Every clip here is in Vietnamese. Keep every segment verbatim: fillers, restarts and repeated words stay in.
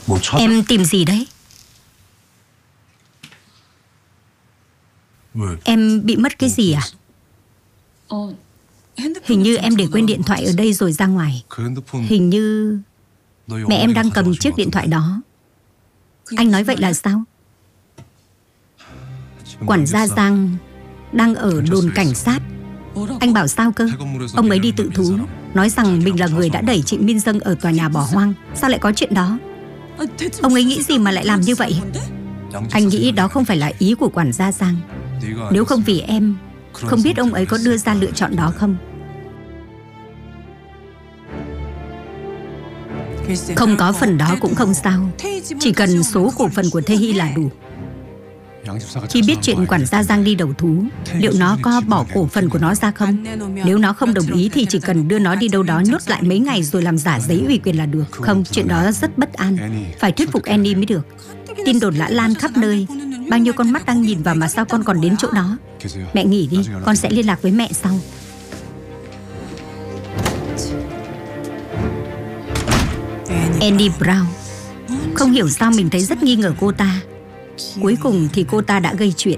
Em tìm gì đấy? Em bị mất cái gì à? Hình như em để quên điện thoại ở đây rồi ra ngoài. Hình như mẹ em đang cầm chiếc điện thoại đó. Anh nói vậy là sao? Quản gia Giang đang ở đồn cảnh sát. Anh bảo sao cơ? Ông ấy đi tự thú, nói rằng mình là người đã đẩy chị Min Dâng ở tòa nhà bỏ hoang. Sao lại có chuyện đó? Ông ấy nghĩ gì mà lại làm như vậy? Anh nghĩ đó không phải là ý của quản gia Giang. Nếu không vì em, không biết ông ấy có đưa ra lựa chọn đó không? Không có phần đó cũng không sao. Chỉ cần số cổ phần của Tae Hee là đủ. Khi biết chuyện quản gia Giang đi đầu thú, liệu nó có bỏ cổ phần của nó ra không? Nếu nó không đồng ý thì chỉ cần đưa nó đi đâu đó nhốt lại mấy ngày rồi làm giả giấy ủy quyền là được. Không, chuyện đó rất bất an. Phải thuyết phục Annie mới được. Tin đồn đã lan khắp nơi. Bao nhiêu con mắt đang nhìn vào mà sao con còn đến chỗ đó? Mẹ nghỉ đi, con sẽ liên lạc với mẹ sau. Annie Brown. Không hiểu sao mình thấy rất nghi ngờ cô ta. Cuối cùng thì cô ta đã gây chuyện.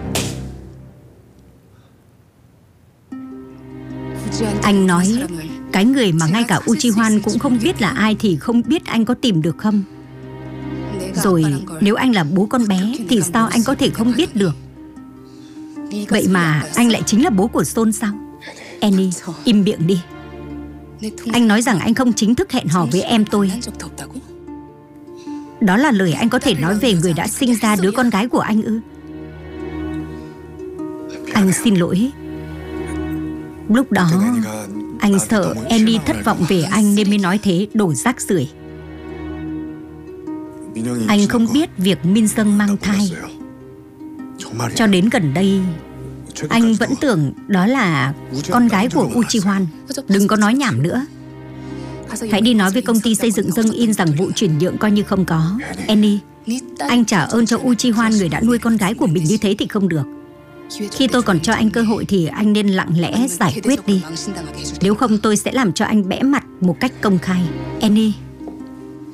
Anh nói cái người mà ngay cả Uchiwan cũng không biết là ai thì không biết anh có tìm được không? Rồi nếu anh là bố con bé thì sao anh có thể không biết được? Vậy mà anh lại chính là bố của Son sao? Annie, im miệng đi. Anh nói rằng anh không chính thức hẹn hò với em tôi. Đó là lời anh có thể nói về người đã sinh ra đứa con gái của anh ư? Anh xin lỗi. Lúc đó anh sợ Annie thất vọng về anh nên mới nói thế, đồ rác rưởi. Anh không biết việc Min Dâng mang thai. Cho đến gần đây anh vẫn tưởng đó là con gái của Uchiwan. Đừng có nói nhảm nữa. Hãy đi nói với công ty xây dựng Dâng In rằng vụ chuyển nhượng coi như không có. Annie, anh trả ơn cho Uchiwan, người đã nuôi con gái của mình như thế thì không được. Khi tôi còn cho anh cơ hội thì anh nên lặng lẽ giải quyết đi. Nếu không tôi sẽ làm cho anh bẽ mặt một cách công khai. Annie.